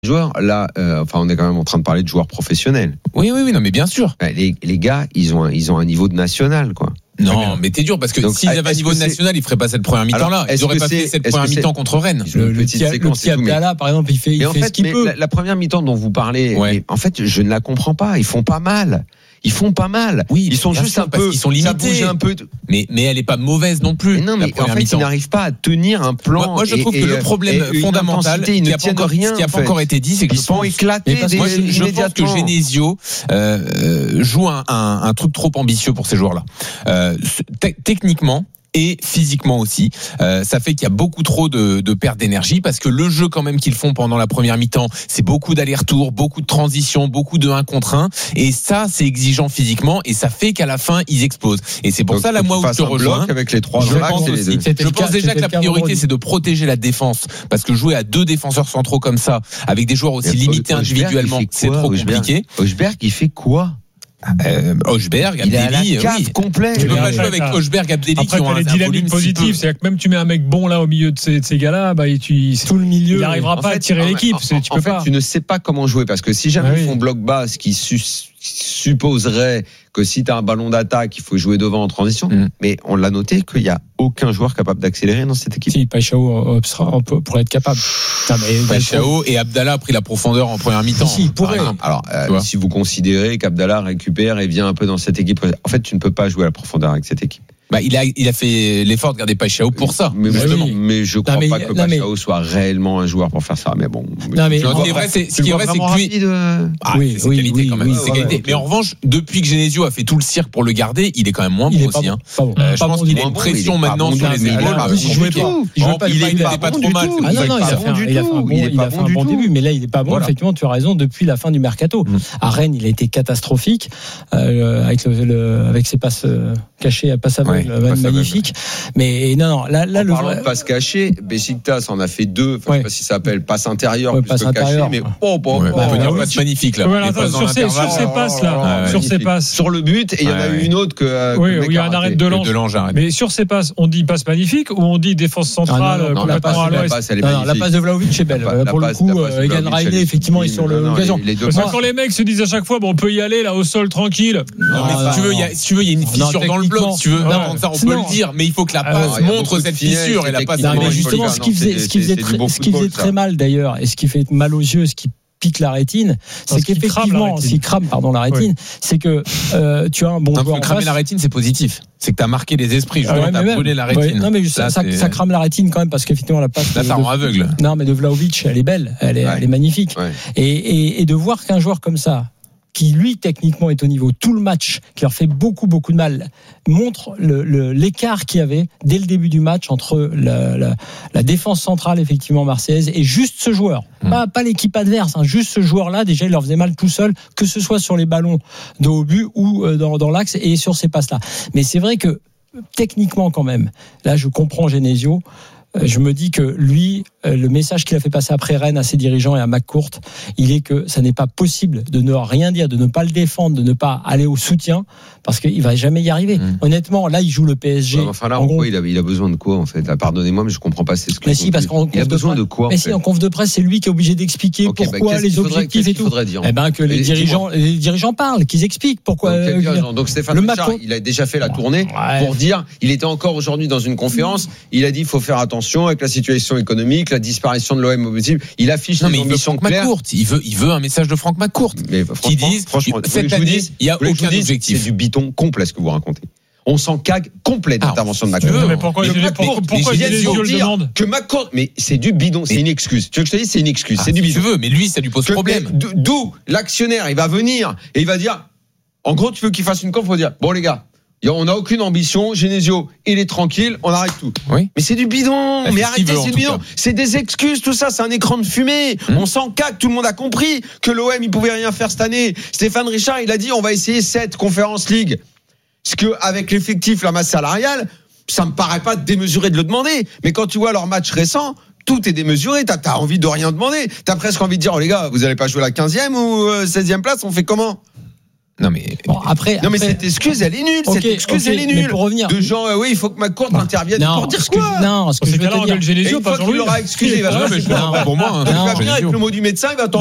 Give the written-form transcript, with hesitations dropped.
joueurs, là, on est quand même en train de parler de joueurs professionnels. Oui, non, mais bien sûr. Les gars, ils ont un niveau de national, quoi. Non, mais t'es dur parce que s'ils avaient un niveau national, ils feraient pas cette première mi-temps-là. Ils auraient pas fait cette première mi-temps contre Rennes. Le petit Abdallah, par exemple, il fait ce qu'il peut. La première mi-temps dont vous parlez, en fait, je ne la comprends pas. Ils font pas mal. Oui, ils sont juste un peu. Ils sont limités. Ça bouge un peu. Mais elle est pas mauvaise non plus. Mais non, mais en fait, ils n'arrivent pas à tenir un plan. Moi, je trouve que le problème fondamental, qui n'a pas encore été dit, c'est qu'ils sont éclatés. Moi, je pense que Genesio joue un truc trop ambitieux pour ces joueurs-là. Techniquement et physiquement aussi, ça fait qu'il y a beaucoup trop de perte d'énergie parce que le jeu quand même qu'ils font pendant la première mi-temps, c'est beaucoup d'allers-retours, beaucoup de transitions, beaucoup de 1 contre 1 et ça c'est exigeant physiquement et ça fait qu'à la fin ils explosent. Et c'est pour ça là moi où je te rejoins avec les 3 je pense déjà que la priorité c'est de protéger la défense parce que jouer à 2 défenseurs centraux comme ça avec des joueurs aussi limités individuellement, c'est trop compliqué. Hochberg il fait quoi? Hochberg, Abdelli, complet. Tu peux pas jouer avec Hochberg, Abdelli qui ont un dynamique positive. C'est-à-dire que même tu mets un mec bon là au milieu de ces gars-là, tout le milieu, il n'arrivera pas à tirer l'équipe. Tu ne sais pas comment jouer parce que si jamais ils font bloc bas, ce qui supposerait que si tu as un ballon d'attaque, il faut jouer devant en transition. Mais on l'a noté qu'il n'y a aucun joueur capable d'accélérer dans cette équipe. Si, Paixao pourrait être capable. Paixao et Abdallah a pris la profondeur en première mi-temps. Si, il pourrait. Alors, si vous considérez qu'Abdallah récupère et vient un peu dans cette équipe, en fait, tu ne peux pas jouer à la profondeur avec cette équipe. Il a fait l'effort de garder Paixao pour ça. Mais je crois pas que Paixao soit réellement un joueur pour faire ça. Mais bon. Ce qui est vrai, c'est que lui. C'est qualité quand même. C'est qualité. Mais en revanche, depuis que Genesio a fait tout le cirque pour le garder, il est quand même moins bon aussi. Je pense qu'il a une pression maintenant sur les épaules. Il était pas trop mal. Il a fait un bon début, mais là il est pas bon. Effectivement, tu as raison. Depuis la fin du mercato, à Rennes, il a été catastrophique avec ses passes cachées, passes aveugles. Magnifique, mais non, là en parlant de passe cachée, Besiktas en a fait 2. Je sais pas si ça s'appelle passe intérieure plus passe que cachée, mais passe magnifique là. Sur ces passes là, sur ces passes, sur le but, et il y en a eu une autre que où il y a un arrêt de Lange. Mais sur ces passes, on dit passe magnifique ou on dit défense centrale complètement à l'ouest. La passe de Vlahovic est belle. Pour le coup, Egan Riley effectivement est sur l'occasion. Quand les mecs se disent à chaque fois, on peut y aller là au sol tranquille. Non mais si tu veux, il y a une fissure dans le bloc. Si tu veux. Ça, on peut le dire, mais il faut que la passe montre cette fissure et la passe. Mais justement, ce qui faisait très mal d'ailleurs, et ce qui fait mal aux yeux, ce qui pique la rétine, c'est qu'effectivement, s'il crame la rétine, c'est que tu as un bon joueur. Cramer la rétine, c'est positif. C'est que tu as marqué les esprits, justement, tu as brûlé la rétine. Non, mais ça crame la rétine quand même, parce qu'effectivement, la passe. Là, ça rend aveugle. Non, mais de Vlahovic, elle est belle, elle est magnifique. Et de voir qu'un joueur comme ça, qui lui techniquement est au niveau tout le match, qui leur fait beaucoup de mal, montre l'écart qu'il y avait dès le début du match entre la défense centrale effectivement marseillaise et juste ce joueur, pas l'équipe adverse, juste ce joueur-là. Déjà il leur faisait mal tout seul, que ce soit sur les ballons de haut but ou dans l'axe et sur ces passes-là. Mais c'est vrai que techniquement quand même, là je comprends Genesio. Je me dis que lui, le message qu'il a fait passer après Rennes à ses dirigeants et à McCourt, il est que ça n'est pas possible de ne rien dire, de ne pas le défendre, de ne pas aller au soutien, parce qu'il va jamais y arriver. Honnêtement, là, il joue le PSG. Enfin là, il a besoin de quoi en fait? Pardonnez-moi, mais je comprends pas. C'est ce que. Mais si, parce qu'en il a besoin de quoi? Mais si, en conf de presse, c'est lui qui est obligé d'expliquer pourquoi les objectifs et tout. Dire, que les dirigeants parlent, qu'ils expliquent pourquoi. Donc Stéphane Richard, il a déjà fait la tournée pour dire, il était encore aujourd'hui dans une conférence, il a dit, il faut faire attention avec la situation économique, la disparition de l'OM au possible. Il affiche des ambitions claires. Il veut un message de Franck McCourt qui dise cette année il y a aucun objectif. C'est du biton complet ce que vous racontez. On s'en cague complet d'intervention de McCourt. Mais pourquoi Genesio le demande que McCourt, mais c'est du bidon, c'est une excuse. Tu veux que je te dise, c'est une excuse, c'est du bidon. Tu veux, mais lui ça lui pose problème. D'où l'actionnaire, il va venir et il va dire, en gros, tu veux qu'il fasse une conf pour dire, bon les gars, on n'a aucune ambition, Genesio, il est tranquille, on arrête tout. Oui. Mais c'est du bidon, mais arrêtez, c'est du bidon. C'est des excuses, tout ça, c'est un écran de fumée. On s'en cague, tout le monde a compris que l'OM, il pouvait rien faire cette année. Stéphane Richard, il a dit, on va essayer 7 Conference League. Parce que, avec l'effectif, la masse salariale, ça me paraît pas démesuré de le demander. Mais quand tu vois leur match récent, tout est démesuré, t'as envie de rien demander. T'as presque envie de dire, oh les gars, vous allez pas jouer la 15e ou 16e place, on fait comment? Non mais cette excuse elle est nulle. Cette excuse elle est nulle. Pour revenir, de genre oui il faut que McCourt intervienne pour dire quoi. Non, ce que je veux te dire, Genesio, une fois qu'il l'aura excusé, il va pour moi. venir avec le mot du médecin, il va